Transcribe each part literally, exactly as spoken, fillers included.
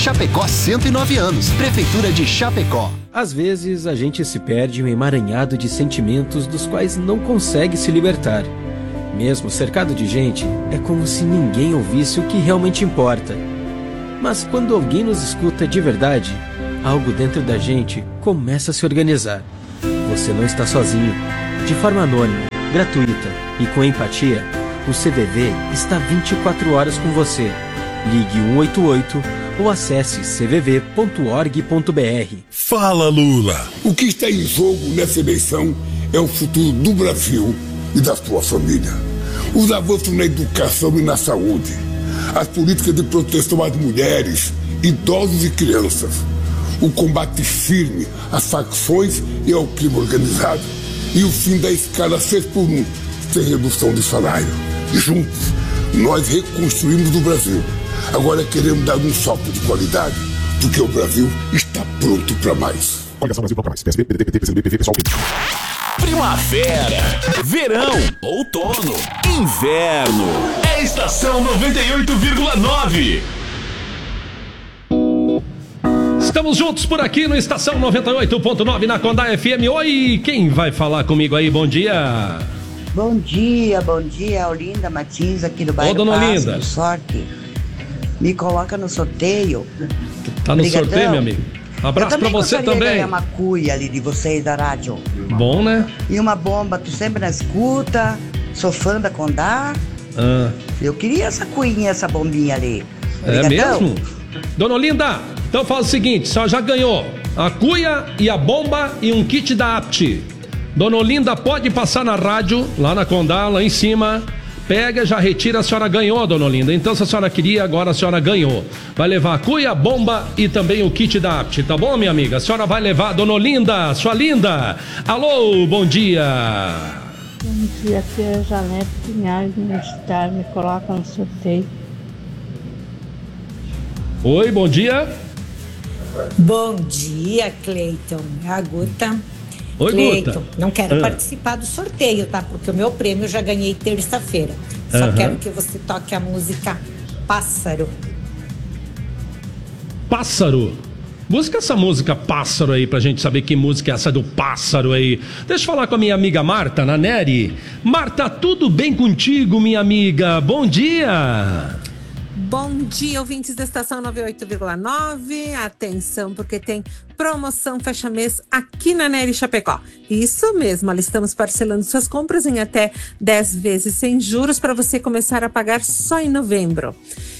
Chapecó cento e nove anos. Prefeitura de Chapecó. Às vezes a gente se perde em um emaranhado de sentimentos dos quais não consegue se libertar. Mesmo cercado de gente, é como se ninguém ouvisse o que realmente importa. Mas quando alguém nos escuta de verdade, algo dentro da gente começa a se organizar. Você não está sozinho. De forma anônima, gratuita e com empatia, o C V V está vinte e quatro horas com você. Ligue um oito oito ou acesse c v v ponto org ponto b r. Fala, Lula! O que está em jogo nessa eleição é o futuro do Brasil e da sua família. Os avanços na educação e na saúde, as políticas de proteção às mulheres, idosos e crianças, o combate firme às facções e ao crime organizado e o fim da escala seis por um, sem redução de salário. Juntos, nós reconstruímos o Brasil. Agora queremos dar um salto de qualidade, porque o Brasil está pronto para mais. Coligação Brasil Bloco Mais. P S B, P D T, P T, P C do B, P V, Pessoal. Primavera, verão, outono, inverno. É Estação noventa e oito vírgula nove. Estamos juntos por aqui no Estação noventa e oito ponto nove na Condá F M. Oi, quem vai falar comigo aí? Bom dia. Bom dia, bom dia, Olinda Martins aqui do bairro. Ô, dona Olinda. Sorte. Me coloca no sorteio. Tá no Obrigadão. sorteio, meu amigo. Abraço pra você também. Eu ganhar uma cuia ali de vocês da rádio. Bom, né? E uma bomba, tu sempre na escuta. Sou fã da Condá. Ah. Eu queria essa cuinha, essa bombinha ali. É Obrigadão. mesmo? Dona Olinda, então faz o seguinte, a senhora já ganhou a cuia e a bomba e um kit da Apt. Dona Olinda pode passar na rádio, lá na Condá, lá em cima. Pega, já retira, a senhora ganhou, dona Olinda. Então, se a senhora queria, agora a senhora ganhou. Vai levar a cuia, a bomba e também o kit da Apt, tá bom, minha amiga? A senhora vai levar, dona Olinda, sua linda. Alô, bom dia. Bom dia, aqui é a Janete Pinhais, Universitário, me coloca no sorteio. Oi, bom dia. Bom dia, Cleiton. É a Guta. Oi, Cleiton, Guta. não quero Ah. participar do sorteio, tá? Porque o meu prêmio eu já ganhei terça-feira. Só Aham. quero que você toque a música Pássaro. Pássaro. Busca essa música Pássaro aí pra gente saber que música é essa do Pássaro aí. Deixa eu falar com a minha amiga Marta, na Nery. Marta, tudo bem contigo, minha amiga? Bom dia. Bom dia, ouvintes da Estação noventa e oito vírgula nove. Atenção, porque tem promoção fecha-mês aqui na Nery Chapecó. Isso mesmo, olha, estamos parcelando suas compras em até dez vezes sem juros para você começar a pagar só em novembro.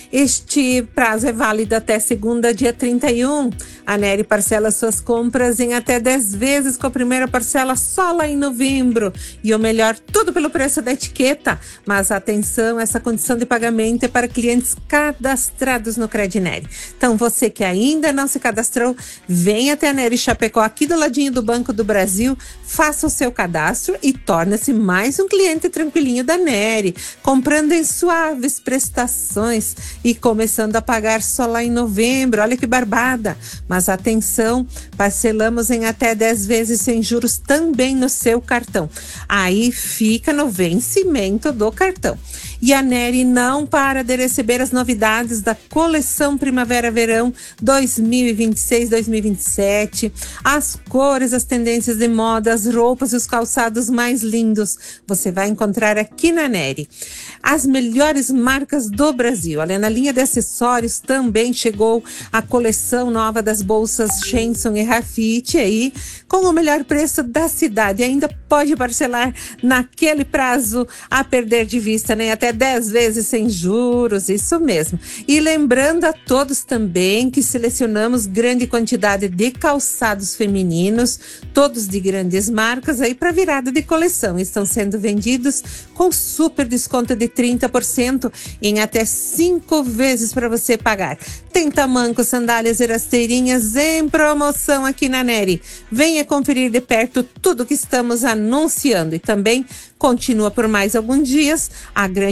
Este prazo é válido até segunda, dia trinta e um. A Nery parcela suas compras em até dez vezes com a primeira parcela só lá em novembro. E o melhor, tudo pelo preço da etiqueta. Mas atenção, essa condição de pagamento é para clientes cadastrados no Crednery. Então você que ainda não se cadastrou, vem até a Nery Chapecó, aqui do ladinho do Banco do Brasil, faça o seu cadastro e torne-se mais um cliente tranquilinho da Nery, comprando em suaves prestações e começando a pagar só lá em novembro. Olha que barbada! Mas atenção, parcelamos em até dez vezes sem juros também no seu cartão. Aí fica no vencimento do cartão. E a Nery não para de receber as novidades da coleção Primavera-Verão dois mil e vinte e seis dois mil e vinte e sete. As cores, as tendências de moda, as roupas e os calçados mais lindos você vai encontrar aqui na Nery. As melhores marcas do Brasil. Olha, na linha de acessórios também chegou a coleção nova das bolsas Shenson e Rafite aí, com o melhor preço da cidade. E ainda pode parcelar naquele prazo a perder de vista, né? Até dez vezes sem juros, isso mesmo. E lembrando a todos também que selecionamos grande quantidade de calçados femininos, todos de grandes marcas aí para virada de coleção. Estão sendo vendidos com super desconto de trinta por cento em até cinco vezes para você pagar. Tem tamanco, sandálias e rasteirinhas em promoção aqui na Nery. Venha conferir de perto tudo que estamos anunciando e também continua por mais alguns dias a grande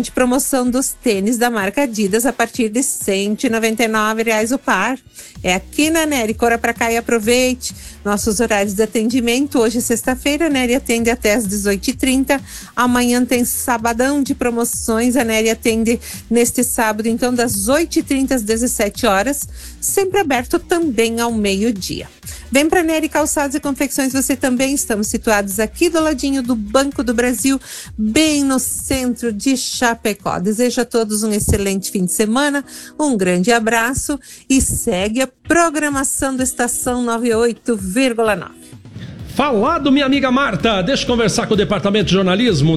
grande promoção dos tênis da marca Adidas a partir de cento e noventa e nove reais o par. É aqui na Nery, corra pra cá e aproveite. Nossos horários de atendimento, hoje é sexta-feira, a Nery atende até às dezoito e trinta. Amanhã tem sabadão de promoções, a Nery atende neste sábado, então das oito e trinta às dezessete horas, sempre aberto também ao meio-dia. Vem pra Nery Calçados e Confecções, você também. Estamos situados aqui do ladinho do Banco do Brasil, bem no centro de Chapecó. Desejo a todos um excelente fim de semana, um grande abraço e segue a programação da Estação noventa e oito vírgula nove. Falado, minha amiga Marta, deixa eu conversar com o Departamento de Jornalismo